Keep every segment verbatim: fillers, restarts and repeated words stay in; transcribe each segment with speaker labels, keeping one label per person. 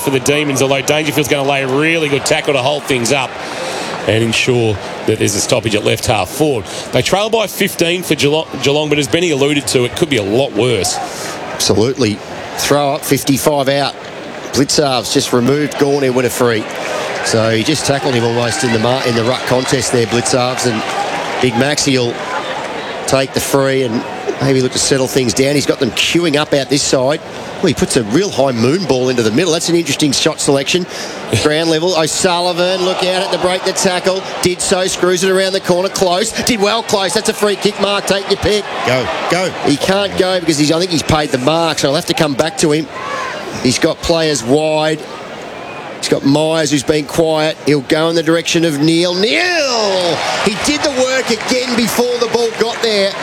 Speaker 1: for the Demons, although Dangerfield's going to lay a really good tackle to hold things up and ensure that there's a stoppage at left half forward. They trail by fifteen for Geelong, Geelong, but as Benny alluded to, it could be a lot worse.
Speaker 2: Absolutely. Throw up, fifty-five out. Blitzarves just removed Gawn and win a free. So he just tackled him almost in the mar- in the ruck contest there, Blitzarves, and Big Maxi will take the free and maybe look to settle things down. He's got them queuing up out this side. Well, he puts a real high moon ball into the middle. That's an interesting shot selection. Ground level. O'Sullivan, look out at the break the tackle. Did so, screws it around the corner. Close. Did well close. That's a free kick, Mark. Take your pick.
Speaker 3: Go, go.
Speaker 2: He can't go because he's, I think he's paid the mark, so I'll have to come back to him. He's got players wide. He's got Myers, who's been quiet. He'll go in the direction of Neil. Neil! He did the work again before the ball got there.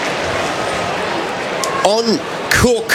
Speaker 2: On Cook.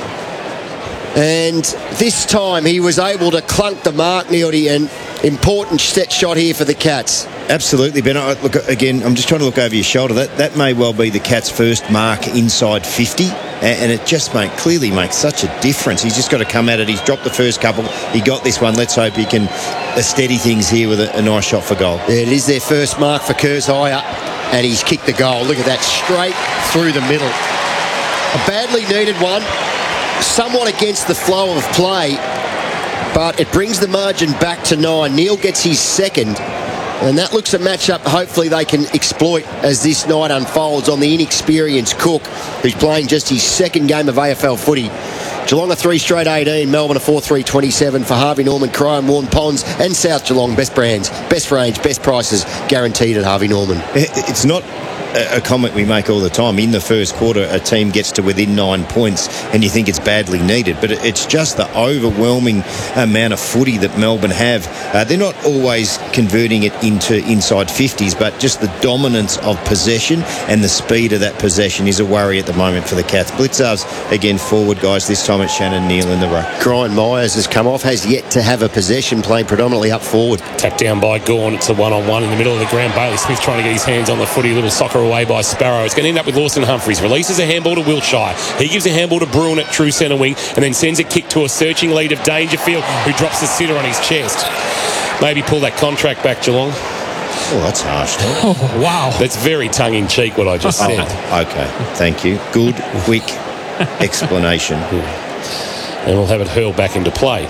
Speaker 2: And this time he was able to clunk the mark, Neildy, and important set shot here for the Cats.
Speaker 3: Absolutely, Ben. I, look, again, I'm just trying to look over your shoulder. That that may well be the Cats' first mark inside fifty, and, and it just make, clearly makes such a difference. He's just got to come at it. He's dropped the first couple. He got this one. Let's hope he can uh, steady things here with a, a nice shot for goal.
Speaker 2: Yeah, it is their first mark for Kurzheier, and he's kicked the goal. Look at that, straight through the middle. A badly needed one, somewhat against the flow of play, but it brings the margin back to nine. Neil gets his second, and that looks a matchup hopefully they can exploit as this night unfolds on the inexperienced Cook, who's playing just his second game of A F L footy. Geelong a three straight eighteen, Melbourne a four three twenty-seven for Harvey Norman, Crime, Warren Ponds and South Geelong. Best brands, best range, best prices guaranteed at Harvey Norman.
Speaker 3: It's not a comment we make all the time. In the first quarter, a team gets to within nine points and you think it's badly needed, but it's just the overwhelming amount of footy that Melbourne have. Uh, they're not always converting it into inside fifties, but just the dominance of possession and the speed of that possession is a worry at the moment for the Cats. Blitzarves again forward, guys. This time it's Shannon Neal in the ruck.
Speaker 2: Brian Myers has come off, has yet to have a possession, playing predominantly up forward.
Speaker 1: Tapped down by Gawn. It's a one-on-one in the middle of the ground. Bailey Smith trying to get his hands on the footy. A little soccer away by Sparrow. It's going to end up with Lawson Humphries. Releases a handball to Wilshire. He gives a handball to Bruin at true centre wing and then sends a kick to a searching lead of Dangerfield, who drops the sitter on his chest. Maybe pull that contract back, Geelong.
Speaker 3: Oh, that's harsh.
Speaker 1: Oh, wow. That's very tongue-in-cheek, what I just said.
Speaker 3: Oh, okay, thank you. Good, quick explanation.
Speaker 1: And we'll have it hurled back into play.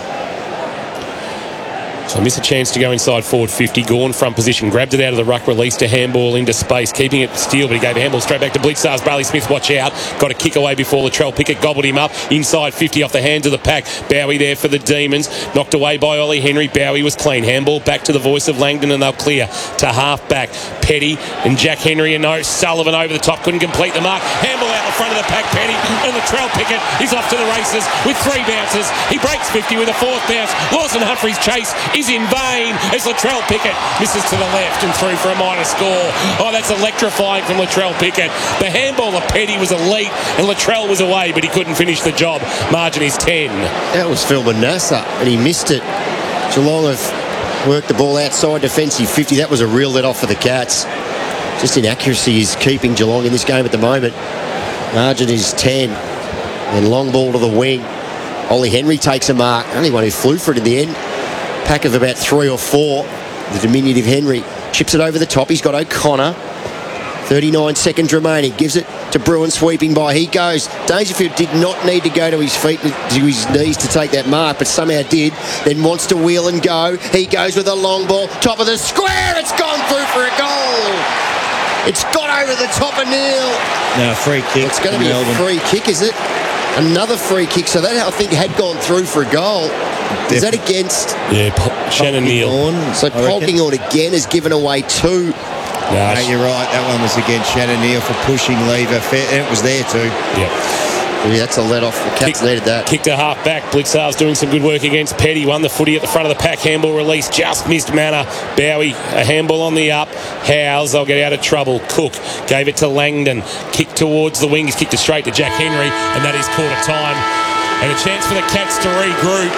Speaker 1: So miss a chance to go inside forward fifty. Gawn front position, grabbed it out of the ruck, released a handball into space, keeping it still, but he gave a handball straight back to Blitzarves. Bailey Smith, watch out. Got a kick away before Latrell Pickett gobbled him up. Inside fifty off the hands of the pack. Bowie there for the Demons. Knocked away by Ollie Henry. Bowie was clean. Handball back to the voice of Langdon and they'll clear to half back. Petty and Jack Henry and no. Sullivan over the top, couldn't complete the mark. Handball out the front of the pack, Petty. And Latrell Pickett is off to the races with three bounces. He breaks fifty with a fourth bounce. Lawson Humphries' chase is in vain as Latrell Pickett misses to the left and through for a minor score. Oh, that's electrifying from Latrell Pickett. The handball of Petty was elite and Latrell was away, but he couldn't finish the job. Margin is ten.
Speaker 2: That was Phil Manassa and he missed it. Geelong have worked the ball outside defensive fifty. That was a real let off for the Cats. Just inaccuracy is keeping Geelong in this game at the moment. Margin is ten. And long ball to the wing. Ollie Henry takes a mark. Only one who flew for it in the end. Pack of about three or four. The diminutive Henry chips it over the top. He's got O'Connor. thirty-nine seconds remaining. Gives it to Bruin, sweeping by. He goes. Dangerfield did not need to go to his feet, to his knees to take that mark, but somehow did. Then wants to wheel and go. He goes with a long ball. Top of the square. It's gone through for a goal. It's got over the top of Neil.
Speaker 3: No, free kick.
Speaker 2: It's going to be Melbourne. A free kick, is it? Another free kick. So that, I think, had gone through for a goal. Is that against?
Speaker 1: Yeah, P- Shannon Neal.
Speaker 2: So Polkinghorn again has given away two.
Speaker 3: No, no, you're right. That one was against Shannon Neal for pushing Lever. And it was there too.
Speaker 1: Yeah.
Speaker 2: Yeah, that's a let off. The Cats Kick, needed that.
Speaker 1: Kicked a half back. Blitzarves doing some good work against Petty. Won the footy at the front of the pack. Handball release. Just missed Manor. Bowie, a handball on the up. Howes, they'll get out of trouble. Cook gave it to Langdon. Kicked towards the wing. He's kicked it straight to Jack Henry. And that is quarter time. And a chance for the Cats to regroup.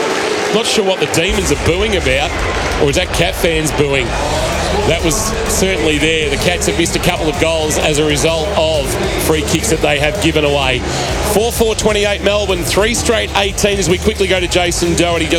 Speaker 1: Not sure what the Demons are booing about. Or is that Cat fans booing? That was certainly there. The Cats have missed a couple of goals as a result of free kicks that they have given away. four four twenty-eight Melbourne, three straight eighteen as we quickly go to Jason Doherty. Just